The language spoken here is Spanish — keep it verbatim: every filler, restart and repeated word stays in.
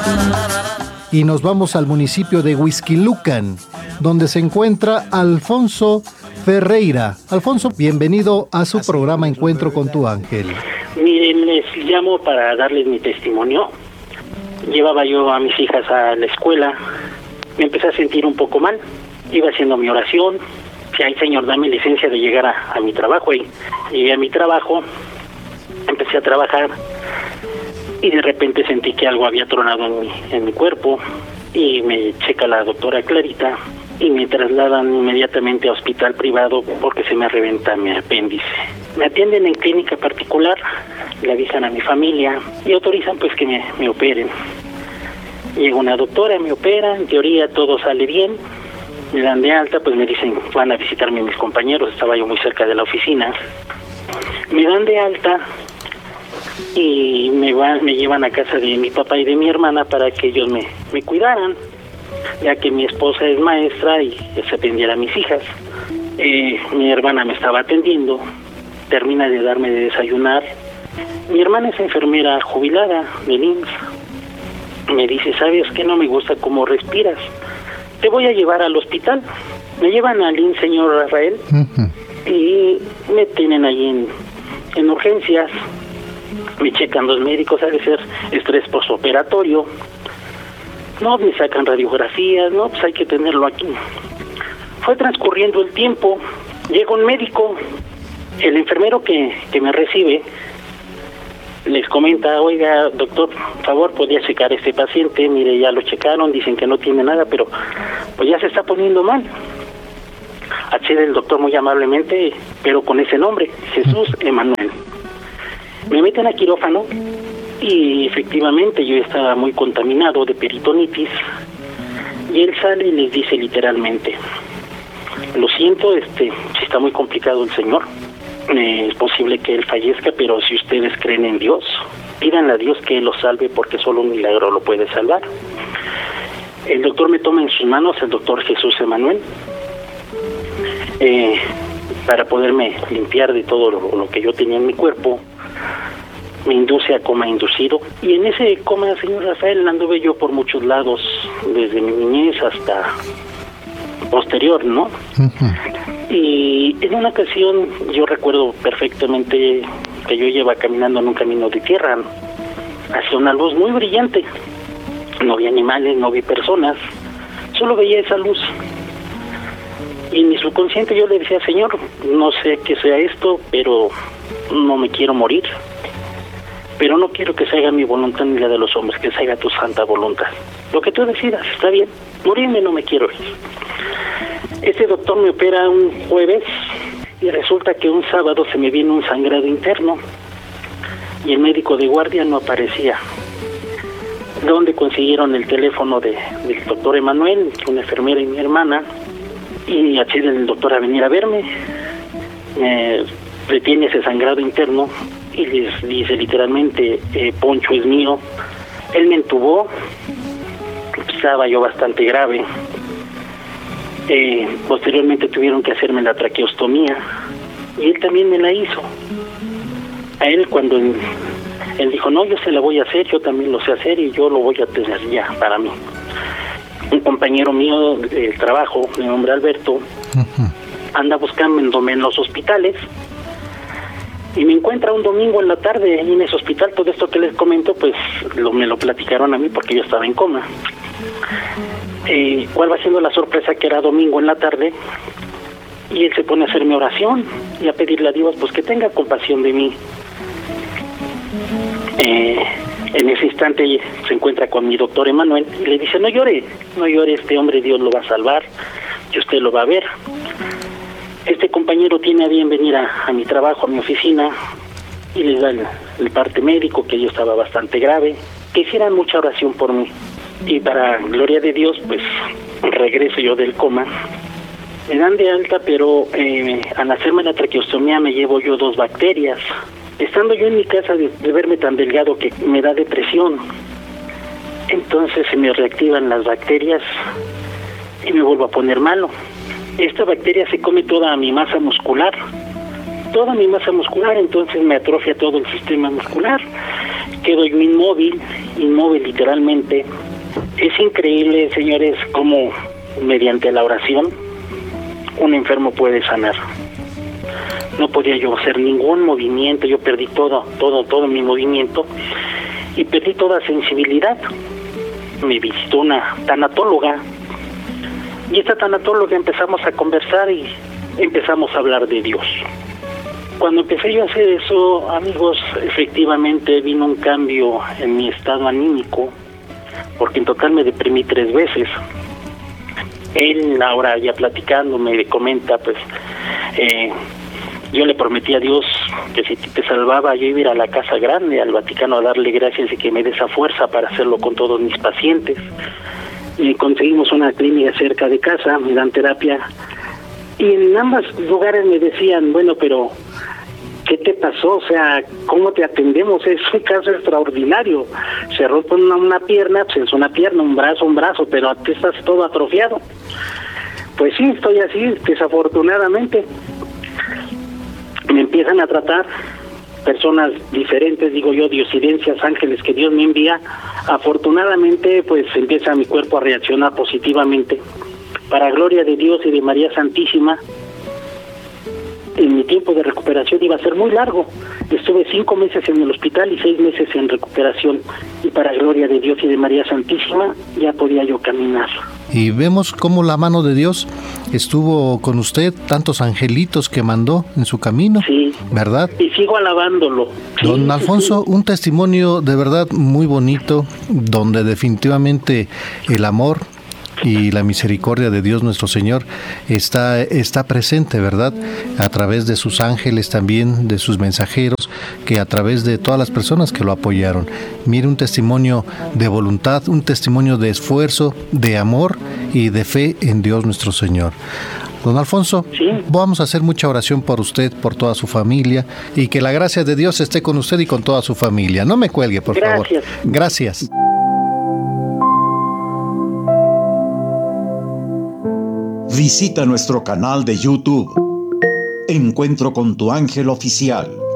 Y nos vamos al municipio de Huixquilucan, donde se encuentra Alfonso Ferreira. Alfonso, bienvenido a su programa Encuentro con tu Ángel. Miren, les llamo para darles mi testimonio. Llevaba yo a mis hijas a la escuela, me empecé a sentir un poco mal, iba haciendo mi oración, si ay Señor, dame licencia de llegar a, a mi trabajo, y llegué a mi trabajo, empecé a trabajar, y de repente sentí que algo había tronado en mi, en mi cuerpo, y me checa la doctora Clarita, y me trasladan inmediatamente a hospital privado porque se me reventa mi apéndice. Me atienden en clínica particular, le avisan a mi familia y autorizan pues que me, me operen. Llega una doctora, me opera, en teoría todo sale bien, me dan de alta, pues me dicen, van a visitarme mis compañeros, estaba yo muy cerca de la oficina. Me dan de alta y me van, me llevan a casa de mi papá y de mi hermana para que ellos me, me cuidaran, ya que mi esposa es maestra y se atendiera a mis hijas. Eh, mi hermana me estaba atendiendo, termina de darme de desayunar. Mi hermana es enfermera jubilada del I M S S. Me dice, ¿sabes qué? No me gusta cómo respiras. Te voy a llevar al hospital. Me llevan al I M S S, señor Rafael, uh-huh. y me tienen ahí en, en urgencias. Me checan los médicos, ha de ser estrés postoperatorio. No, me sacan radiografías, no, pues hay que tenerlo aquí. Fue transcurriendo el tiempo, llega un médico, el enfermero que, que me recibe, les comenta, oiga, doctor, por favor, podría checar a este paciente, mire, ya lo checaron, dicen que no tiene nada, pero pues ya se está poniendo mal. Accede el doctor muy amablemente, pero con ese nombre, Jesús Emanuel. Me meten a quirófano y efectivamente yo estaba muy contaminado de peritonitis, y él sale y les dice literalmente, lo siento, este, está muy complicado el señor, eh, es posible que él fallezca, pero si ustedes creen en Dios, pídanle a Dios que él lo salve, porque solo un milagro lo puede salvar. El doctor me toma en sus manos, el doctor Jesús Emanuel, eh, para poderme limpiar de todo lo, lo que yo tenía en mi cuerpo. Me induce a coma inducido, y en ese coma, señor Rafael, anduve yo por muchos lados, desde mi niñez hasta posterior, ¿no? Uh-huh. Y en una ocasión yo recuerdo perfectamente que yo iba caminando en un camino de tierra hacia una luz muy brillante. No vi animales, no vi personas, solo veía esa luz. Y en mi subconsciente yo le decía, Señor, no sé qué sea esto, pero no me quiero morir. Pero no quiero que se haga mi voluntad ni la de los hombres, que se haga tu santa voluntad. Lo que tú decidas, está bien. Morirme no me quiero ir. Este doctor me opera un jueves y resulta que un sábado se me viene un sangrado interno y el médico de guardia no aparecía. ¿Dónde consiguieron el teléfono de, del doctor Emanuel, una enfermera y mi hermana? Y accede el doctor a venir a verme. Me retiene ese sangrado interno y les dice literalmente, eh, Poncho es mío. Él me entubó, estaba yo bastante grave. Eh, posteriormente tuvieron que hacerme la traqueostomía y él también me la hizo. A él cuando él, él dijo, no, yo se la voy a hacer, yo también lo sé hacer y yo lo voy a tener ya para mí. Un compañero mío del trabajo, de nombre Alberto, uh-huh. anda buscándome en los hospitales y me encuentra un domingo en la tarde en ese hospital. Todo esto que les comento, pues lo, me lo platicaron a mí porque yo estaba en coma. Eh, ¿Cuál va siendo la sorpresa? Que era domingo en la tarde y él se pone a hacerme oración y a pedirle a Dios pues que tenga compasión de mí. Eh, en ese instante se encuentra con mi doctor Emanuel y le dice, no llore, no llore, este hombre Dios lo va a salvar y usted lo va a ver. Este compañero tiene a bien venir a, a mi trabajo, a mi oficina, y les da el, el parte médico, que yo estaba bastante grave, que hicieran mucha oración por mí. Y para gloria de Dios, pues regreso yo del coma. Me dan de alta, pero eh, al hacerme la traqueostomía me llevo yo dos bacterias. Estando yo en mi casa de, de verme tan delgado que me da depresión, entonces se me reactivan las bacterias y me vuelvo a poner malo. Esta bacteria se come toda mi masa muscular, toda mi masa muscular, entonces me atrofia todo el sistema muscular. Quedo yo inmóvil, inmóvil literalmente. Es increíble, señores, cómo mediante la oración un enfermo puede sanar. No podía yo hacer ningún movimiento, yo perdí todo, todo, todo mi movimiento y perdí toda sensibilidad. Me visitó una tanatóloga y esta tanatóloga empezamos a conversar y empezamos a hablar de Dios. Cuando empecé yo a hacer eso, amigos, efectivamente vino un cambio en mi estado anímico, porque en total me deprimí tres veces. Él ahora ya platicando me comenta, pues, eh, yo le prometí a Dios que si te salvaba yo iba a ir a la Casa Grande, al Vaticano, a darle gracias y que me dé esa fuerza para hacerlo con todos mis pacientes. Y conseguimos una clínica cerca de casa, me dan terapia. Y en ambos lugares me decían, bueno, pero ¿qué te pasó? O sea, ¿cómo te atendemos? Es un caso extraordinario. Se rompe una, una pierna, pues es una pierna, un brazo, un brazo, pero tú estás todo atrofiado. Pues sí, estoy así, desafortunadamente. Me empiezan a tratar personas diferentes, digo yo, diosidencias, ángeles que Dios me envía. Afortunadamente, pues empieza mi cuerpo a reaccionar positivamente. Para gloria de Dios y de María Santísima, en mi tiempo de recuperación iba a ser muy largo. Estuve cinco meses en el hospital y seis meses en recuperación. Y para gloria de Dios y de María Santísima, ya podía yo caminar. Y vemos cómo la mano de Dios estuvo con usted, tantos angelitos que mandó en su camino, sí, ¿verdad? Y sigo alabándolo. Don sí, Alfonso, sí. Un testimonio de verdad muy bonito, donde definitivamente el amor y la misericordia de Dios nuestro Señor está, está presente, ¿verdad? A través de sus ángeles también, de sus mensajeros, que a través de todas las personas que lo apoyaron. Mire, un testimonio de voluntad, un testimonio de esfuerzo, de amor y de fe en Dios nuestro Señor. Don Alfonso, sí. Vamos a hacer mucha oración por usted, por toda su familia, y que la gracia de Dios esté con usted y con toda su familia. No me cuelgue, por Gracias. favor. Gracias. Visita nuestro canal de YouTube, Encuentro con tu Ángel Oficial.